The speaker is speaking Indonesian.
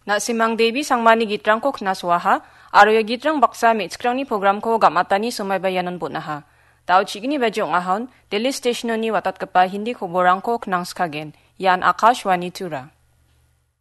Na simang Devi sangmani gitrang ko knaswaha, aro ya gitrang baksa mitskrang ni program ko gamatani sumaybayanan po na ha. Tao chigini badyong ahon, Delhi Station ni watat kapa hindi ko borang ko knang skagen, yan Akashwani Tura.